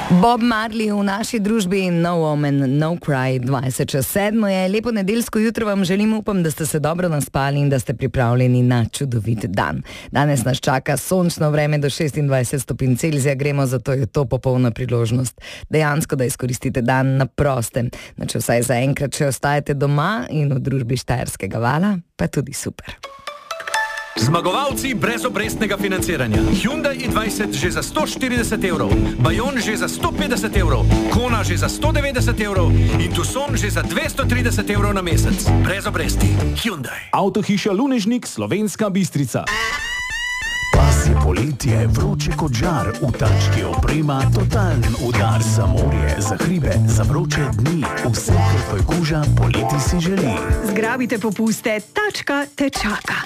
Bob Marley v naši družbi, No Woman, No Cry, 6:20 je. Lepo nedeljsko jutro vam želim, upam, da ste se dobro naspali in da ste pripravljeni na čudovit dan. Danes nas čaka sončno vreme do 26 stopinj Celzija, gremo, zato je to popolna priložnost. Dejansko, da izkoristite dan na prostem. Če vsaj zaenkrat, če ostajate doma in v družbi Štajerskega vala, pa tudi super. Zmagovalci brezobrestnega financiranja. Hyundai i20 že za 140 evrov, Bayon že za 150 evrov, Kona že za 190 evrov in Tucson že za 230 evrov na mesec. Brez obresti. Hyundai. Avtohiša Lunežnik, Slovenska Bistrica. Pasje poletje, vroče kot žar, v tački oprema, totalen udar za morje, za hribe, za vroče dni. Vse, kar tvoj kuža poleti si želi. Zgrabite popuste, tačka te čaka.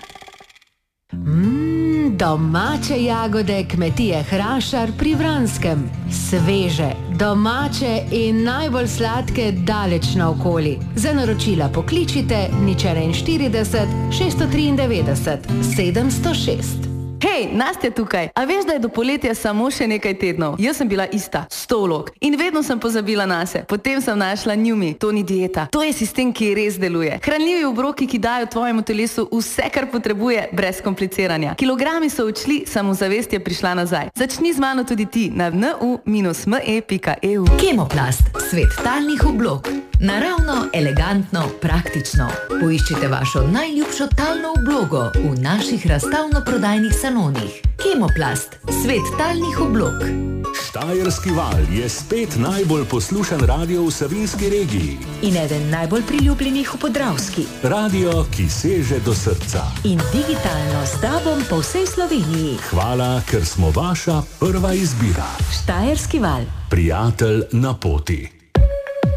Domače jagode kmetije Hrašar pri Vranskem. Sveže, domače in najbolj sladke daleč naokoli. Za naročila pokličite 041 693 706. Hej, Nastja tukaj. A veš, da je do poletja samo še nekaj tednov? Jaz sem bila ista, 100 vlog. In vedno sem pozabila nase. Potem sem našla Njumi. To ni dieta. To je sistem, ki res deluje. Hranljivi obroki, ki dajo tvojemu telesu vse, kar potrebuje, brez kompliciranja. Kilogrami so odšli, samozavest je prišla nazaj. Začni z mano tudi ti na nu-me.eu. Kemoplast, svet talnih oblog. Naravno, elegantno, praktično. Poiščite vašo najljubšo talno oblogo v naših razstavno-prodajnih salonih. Kemoplast, svet talnih oblog. Štajerski val je spet najbolj poslušan radio v Savinjski regiji. In eden najbolj priljubljenih v Podravski. Radio, ki seže do srca. In digitalno s tobom po vsej Sloveniji. Hvala, ker smo vaša prva izbira. Štajerski val. Prijatelj na poti.